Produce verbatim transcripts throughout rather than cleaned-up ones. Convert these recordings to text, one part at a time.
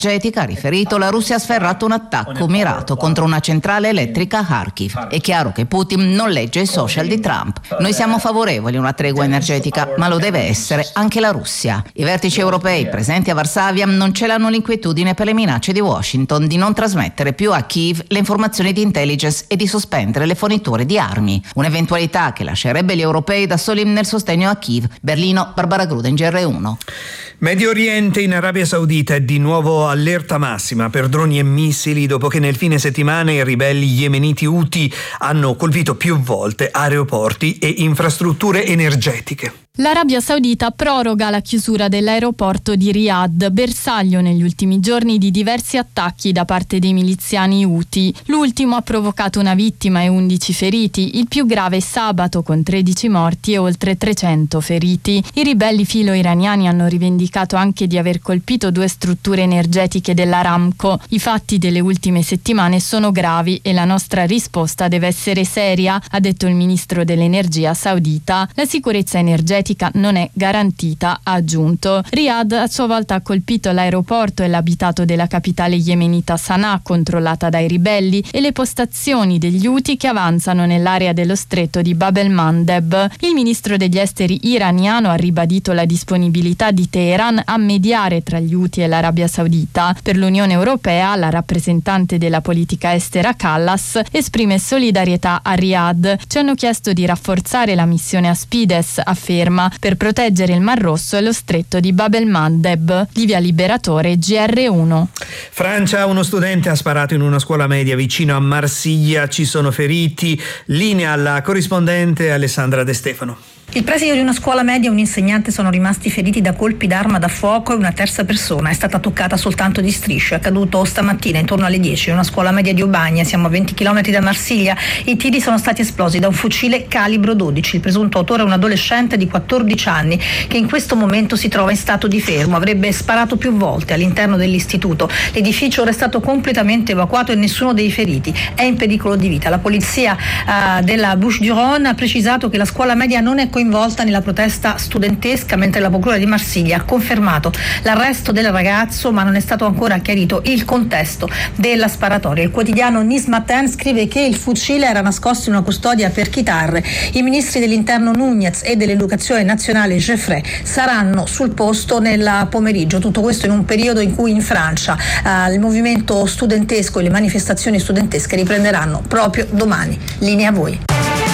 energetica ha riferito la Russia ha sferrato un attacco mirato contro una centrale elettrica a Kharkiv. È chiaro che Putin non legge i social di Trump. Noi siamo favorevoli a una tregua energetica, ma lo deve essere anche la Russia. I vertici europei presenti a Varsavia non celano l'inquietudine per le minacce di Washington di non trasmettere più a Kiev le informazioni di intelligence e di sospendere le forniture di armi. Un'eventualità che lascerebbe gli europei da soli nel sostegno a Kiev. Berlino, Barbara Gruden, G R uno. Medio Oriente, in Arabia Saudita è di nuovo allerta massima per droni e missili dopo che nel fine settimana i ribelli yemeniti Houthi hanno colpito più volte aeroporti e infrastrutture energetiche. L'Arabia Saudita proroga la chiusura dell'aeroporto di Riyadh, bersaglio negli ultimi giorni di diversi attacchi da parte dei miliziani Houthi. L'ultimo ha provocato una vittima e undici feriti, il più grave sabato con tredici morti e oltre trecento feriti. I ribelli filo-iraniani hanno rivendicato anche di aver colpito due strutture energetiche dell'Aramco. I fatti delle ultime settimane sono gravi e la nostra risposta deve essere seria, ha detto il ministro dell'energia saudita. La sicurezza energetica non è garantita, ha aggiunto. Riyadh a sua volta ha colpito l'aeroporto e l'abitato della capitale yemenita Sana'a, controllata dai ribelli, e le postazioni degli Houthi che avanzano nell'area dello stretto di Bab el-Mandeb. Il ministro degli esteri iraniano ha ribadito la disponibilità di Teheran a mediare tra gli Houthi e l'Arabia Saudita. Per l'Unione Europea, la rappresentante della politica estera Kallas esprime solidarietà a Riyadh. Ci hanno chiesto di rafforzare la missione Aspides, afferma, per proteggere il Mar Rosso e lo stretto di Bab el-Mandeb. Livia Liberatore, G R uno. Francia, uno studente ha sparato in una scuola media vicino a Marsiglia, ci sono feriti. Linea alla corrispondente Alessandra De Stefano. Il preside di una scuola media e un insegnante sono rimasti feriti da colpi d'arma da fuoco e una terza persona è stata toccata soltanto di striscio. È accaduto stamattina intorno alle dieci in una scuola media di Aubagne, siamo a venti chilometri da Marsiglia. I tiri sono stati esplosi da un fucile calibro dodici. Il presunto autore è un adolescente di quattordici anni che in questo momento si trova in stato di fermo. Avrebbe sparato più volte all'interno dell'istituto. L'edificio ora è stato completamente evacuato e nessuno dei feriti è in pericolo di vita. La polizia uh, della Bouches-du-Rhône ha precisato che la scuola media non è coinvolta nella protesta studentesca, mentre la procura di Marsiglia ha confermato l'arresto del ragazzo, ma non è stato ancora chiarito il contesto della sparatoria. Il quotidiano Nice Matin scrive che il fucile era nascosto in una custodia per chitarre. I ministri dell'interno Nunez e dell'educazione nazionale Geoffrey saranno sul posto nel pomeriggio. Tutto questo in un periodo in cui in Francia eh, il movimento studentesco e le manifestazioni studentesche riprenderanno proprio domani. Linea a voi.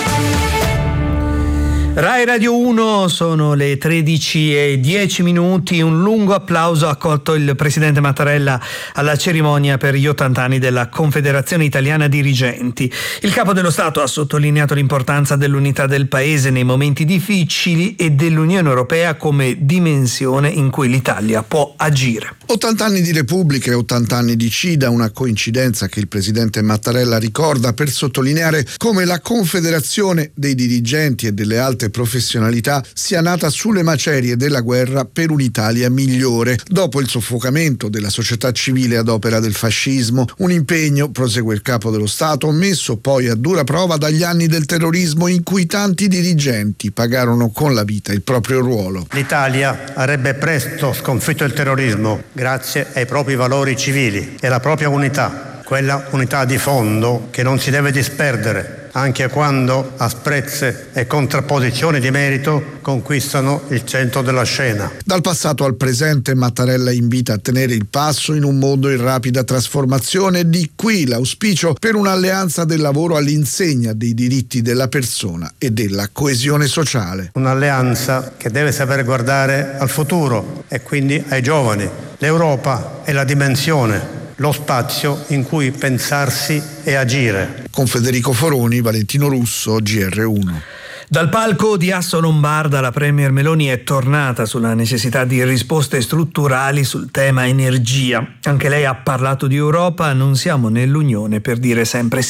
Rai Radio uno, sono le tredici e dieci minuti. Un lungo applauso ha accolto il presidente Mattarella alla cerimonia per gli ottanta anni della Confederazione Italiana Dirigenti. Il capo dello Stato ha sottolineato l'importanza dell'unità del paese nei momenti difficili e dell'Unione Europea come dimensione in cui l'Italia può agire. ottanta anni di Repubblica e ottanta anni di CIDA, una coincidenza che il presidente Mattarella ricorda per sottolineare come la Confederazione dei Dirigenti e delle alte professionalità sia nata sulle macerie della guerra per un'Italia migliore, dopo il soffocamento della società civile ad opera del fascismo, un impegno, prosegue il capo dello Stato, messo poi a dura prova dagli anni del terrorismo in cui tanti dirigenti pagarono con la vita il proprio ruolo. L'Italia avrebbe presto sconfitto il terrorismo grazie ai propri valori civili e alla propria unità, quella unità di fondo che non si deve disperdere, anche quando asprezze e contrapposizioni di merito conquistano il centro della scena. Dal passato al presente Mattarella invita a tenere il passo in un mondo in rapida trasformazione, di qui l'auspicio per un'alleanza del lavoro all'insegna dei diritti della persona e della coesione sociale. Un'alleanza che deve saper guardare al futuro e quindi ai giovani. L'Europa è la dimensione, lo spazio in cui pensarsi e agire. Con Federico Foroni, Valentino Russo, G R uno. Dal palco di Asso Lombarda la Premier Meloni è tornata sulla necessità di risposte strutturali sul tema energia. Anche lei ha parlato di Europa, non siamo nell'Unione per dire sempre sì.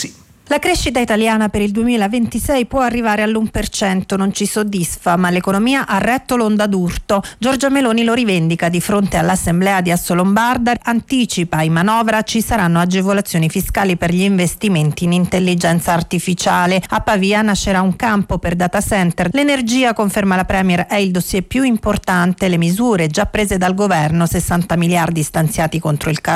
La crescita italiana per il duemilaventisei può arrivare all'uno per cento, non ci soddisfa, ma l'economia ha retto l'onda d'urto. Giorgia Meloni lo rivendica di fronte all'Assemblea di Assolombarda, anticipa in manovra ci saranno agevolazioni fiscali per gli investimenti in intelligenza artificiale. A Pavia nascerà un campo per data center. L'energia, conferma la Premier, è il dossier più importante. Le misure già prese dal governo, sessanta miliardi stanziati contro il caro